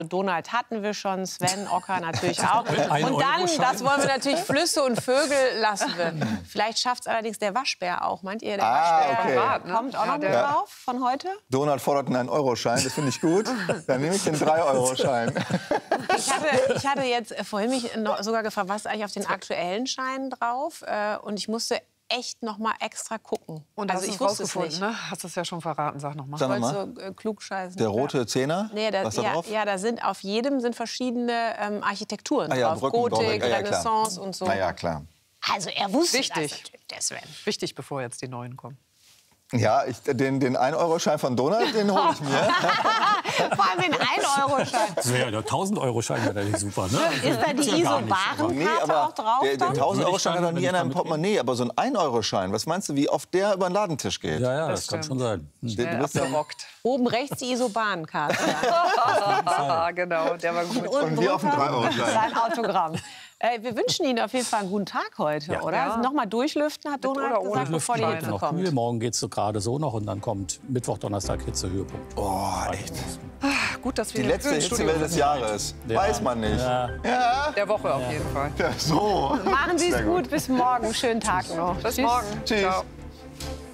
Donald hatten wir schon, Sven, Ocker natürlich auch. Und dann, das wollen wir natürlich, Flüsse und Vögel lassen wir. Vielleicht schafft es allerdings der Waschbär auch. Meint ihr, der Waschbär kommt auch noch mit drauf von heute? Donald fordert einen 1-Euro-Schein, das finde ich gut. Dann nehme ich den 3-Euro-Schein. Ich hatte jetzt vorhin mich sogar gefragt, was ist eigentlich auf den aktuellen Scheinen drauf? Und ich musste echt noch mal extra gucken. Und also ich wusste es nicht. Ne? Hast du es ja schon verraten, sag noch mal. Sag noch mal. So klugscheißen. Der rote Zehner? Nee, was da drauf? Ja, da sind auf jedem sind verschiedene Architekturen ja, drauf. Gotik, Renaissance und so. Na ja, klar. Also er wusste Wichtig. das, der Sven. Wichtig, bevor jetzt die neuen kommen. Ja, den 1-Euro-Schein von Donald, den hole ich mir. Vor allem den 1-Euro-Schein. Das wäre der 1000-Euro-Schein, wäre nicht super, ne? Ist da die Isobaren-Karte auch drauf? Den 1000-Euro-Schein hat er nie in einem Portemonnaie. Aber so ein 1-Euro-Schein, was meinst du, wie oft der über den Ladentisch geht? Ja, das kann schon sein. Du bist gerockt. Oben rechts die Isobaren-Karte. Genau, der war gut. Und wir auf dem 3-Euro-Schein. Sein Autogramm. Wir wünschen Ihnen auf jeden Fall einen guten Tag heute, oder? Ja. Also noch mal durchlüften, hat Donald gesagt, bevor die Hitze kommt. Kühl. Morgen geht es so gerade so noch und dann kommt Mittwoch, Donnerstag Hitzehöhepunkt. Oh, echt. Gut, dass wir Die letzte Hitzewelle des Jahres. Ja. Weiß man nicht. Ja. Der Woche auf jeden Fall. Ja, so. Machen Sie es Sehr gut, bis morgen. Schönen Tag noch. Bis morgen. Tschüss. Ciao.